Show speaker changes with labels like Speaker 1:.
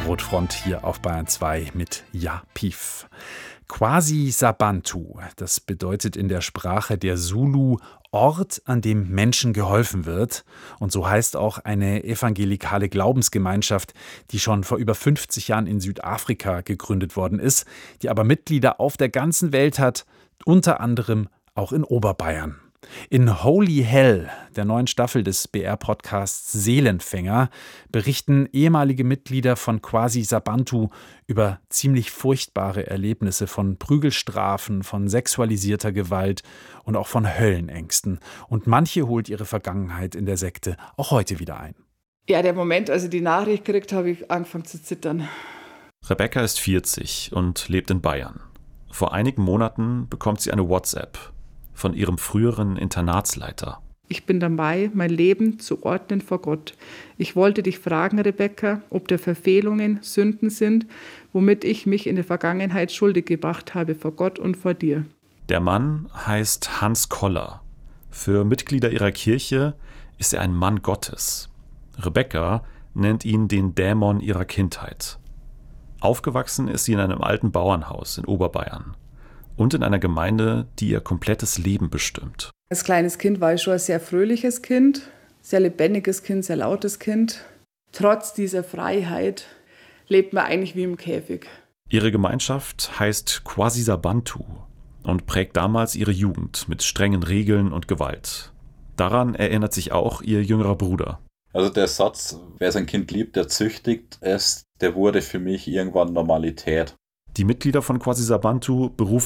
Speaker 1: Rotfront hier auf Bayern 2 mit Ja Pief. Kwasi-Sabantu, das bedeutet in der Sprache der Zulu Ort, an dem Menschen geholfen wird. Und so heißt auch eine evangelikale Glaubensgemeinschaft, die schon vor über 50 Jahren in Südafrika gegründet worden ist, die aber Mitglieder auf der ganzen Welt hat, unter anderem auch in Oberbayern. In Holy Hell, der neuen Staffel des BR-Podcasts Seelenfänger, berichten ehemalige Mitglieder von Kwasi-Sabantu über ziemlich furchtbare Erlebnisse von Prügelstrafen, von sexualisierter Gewalt und auch von Höllenängsten. Und manche holt ihre Vergangenheit in der Sekte auch heute wieder ein.
Speaker 2: Ja, der Moment, als ich die Nachricht gekriegt habe, ich angefangen zu zittern.
Speaker 3: Rebecca ist 40 und lebt in Bayern. Vor einigen Monaten bekommt sie eine WhatsApp von ihrem früheren Internatsleiter.
Speaker 2: Ich bin dabei, mein Leben zu ordnen vor Gott. Ich wollte dich fragen, Rebecca, ob da Verfehlungen, Sünden sind, womit ich mich in der Vergangenheit schuldig gemacht habe vor Gott und vor dir.
Speaker 3: Der Mann heißt Hans Koller. Für Mitglieder ihrer Kirche ist er ein Mann Gottes. Rebecca nennt ihn den Dämon ihrer Kindheit. Aufgewachsen ist sie in einem alten Bauernhaus in Oberbayern und in einer Gemeinde, die ihr komplettes Leben bestimmt.
Speaker 2: Als kleines Kind war ich schon ein sehr fröhliches Kind, sehr lebendiges Kind, sehr lautes Kind. Trotz dieser Freiheit lebt man eigentlich wie im Käfig.
Speaker 3: Ihre Gemeinschaft heißt Kwasi-Sabantu und prägt damals ihre Jugend mit strengen Regeln und Gewalt. Daran erinnert sich auch ihr jüngerer Bruder.
Speaker 4: Also der Satz, wer sein Kind liebt, der züchtigt es, der wurde für mich irgendwann Normalität.
Speaker 3: Die Mitglieder von Kwasi-Sabantu berufen